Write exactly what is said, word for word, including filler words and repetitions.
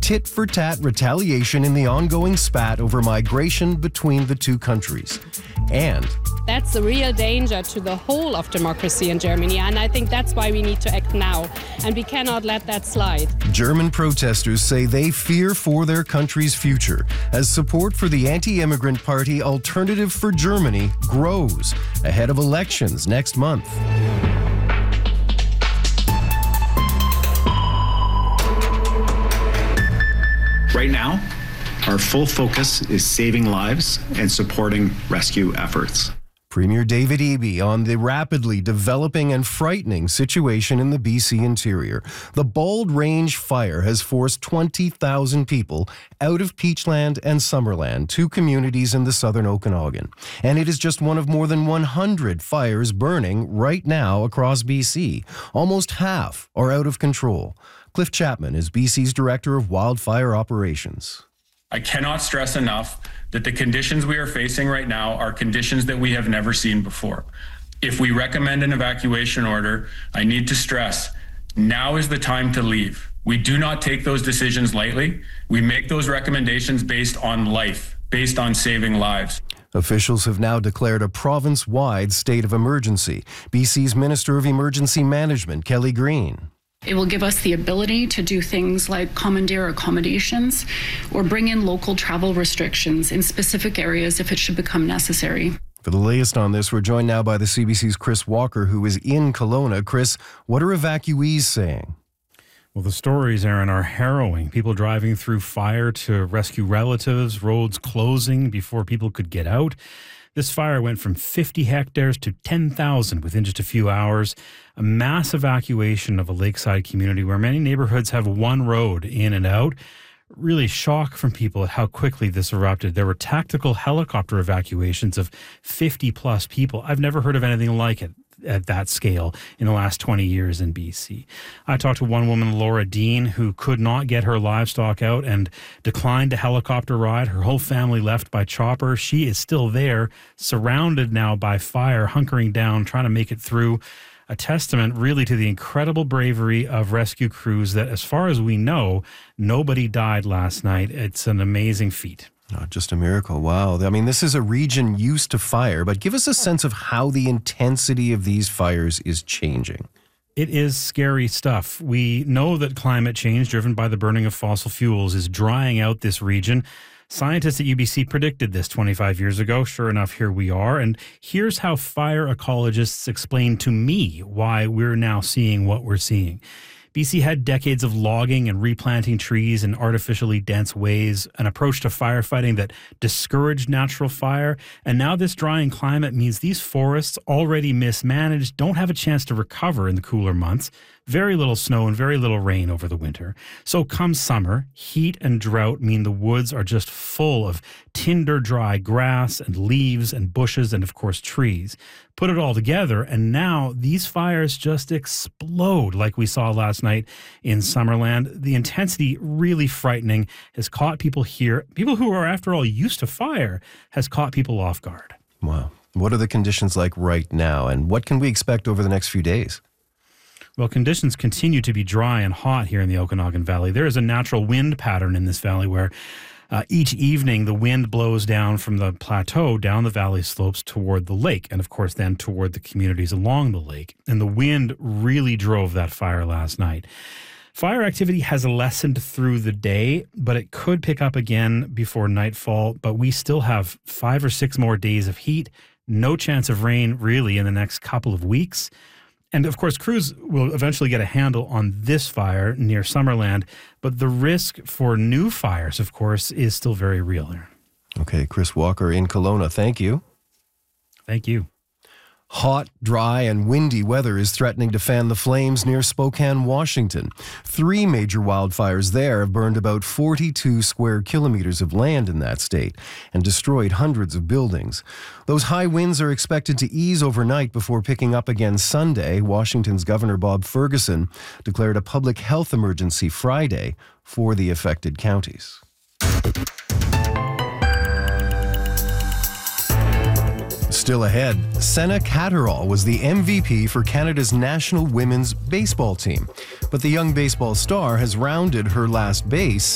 tit-for-tat retaliation in the ongoing spat over migration between the two countries. And that's a real danger to the whole of democracy in Germany, and I think that's why we need to act now, and we cannot let that slide. German protesters say they fear for their country's future as support for the anti-immigrant party Alternative for Germany grows ahead of elections next month. Right now, our full focus is saving lives and supporting rescue efforts. Premier David Eby on the rapidly developing and frightening situation in the B C interior. The Bald Range fire has forced twenty thousand people out of Peachland and Summerland, two communities in the southern Okanagan. And it is just one of more than one hundred fires burning right now across B C. Almost half are out of control. Cliff Chapman is B C's Director of Wildfire Operations. I cannot stress enough that the conditions we are facing right now are conditions that we have never seen before. If we recommend an evacuation order, I need to stress, now is the time to leave. We do not take those decisions lightly. We make those recommendations based on life, based on saving lives. Officials have now declared a province-wide state of emergency. B C's Minister of Emergency Management, Kelly Green. It will give us the ability to do things like commandeer accommodations or bring in local travel restrictions in specific areas if it should become necessary. For the latest on this, we're joined now by the C B C's Chris Walker, who is in Kelowna. Chris, what are evacuees saying? Well, the stories, Aaron, are harrowing. People driving through fire to rescue relatives, roads closing before people could get out. This fire went from fifty hectares to ten thousand within just a few hours. A mass evacuation of a lakeside community where many neighborhoods have one road in and out. Really shock from people at how quickly this erupted. There were tactical helicopter evacuations of fifty plus people. I've never heard of anything like it at that scale in the last twenty years in B C. I talked to one woman, Laura Dean, who could not get her livestock out and declined a helicopter ride. Her whole family left by chopper. She is still there, surrounded now by fire, hunkering down, trying to make it through. A testament really to the incredible bravery of rescue crews that, as far as we know, nobody died last night. It's an amazing feat. Oh, just a miracle. Wow. I mean, this is a region used to fire, but give us a sense of how the intensity of these fires is changing. It is scary stuff. We know that climate change driven by the burning of fossil fuels is drying out this region. Scientists at U B C predicted this twenty-five years ago. Sure enough, here we are. And here's how fire ecologists explain to me why we're now seeing what we're seeing. B C had decades of logging and replanting trees in artificially dense ways, an approach to firefighting that discouraged natural fire. And now this drying climate means these forests, already mismanaged, don't have a chance to recover in the cooler months. Very little snow and very little rain over the winter. So come summer, heat and drought mean the woods are just full of tinder dry grass and leaves and bushes and, of course, trees. Put it all together, and now these fires just explode like we saw last night in Summerland. The intensity, really frightening, has caught people here. People who are, after all, used to fire, has caught people off guard. Wow. What are the conditions like right now, and what can we expect over the next few days? Well, conditions continue to be dry and hot here in the Okanagan Valley. There is a natural wind pattern in this valley where uh, each evening the wind blows down from the plateau down the valley slopes toward the lake, and of course then toward the communities along the lake. And the wind really drove that fire last night. Fire activity has lessened through the day, but it could pick up again before nightfall. But we still have five or six more days of heat, no chance of rain really in the next couple of weeks. And, of course, crews will eventually get a handle on this fire near Summerland, but the risk for new fires, of course, is still very real there. Okay, Chris Walker in Kelowna, thank you. Thank you. Hot, dry, and windy weather is threatening to fan the flames near Spokane, Washington. Three major wildfires there have burned about forty-two square kilometers of land in that state and destroyed hundreds of buildings. Those high winds are expected to ease overnight before picking up again Sunday. Washington's Governor Bob Ferguson declared a public health emergency Friday for the affected counties. Still ahead, Senna Catterall was the M V P for Canada's national women's baseball team. But the young baseball star has rounded her last base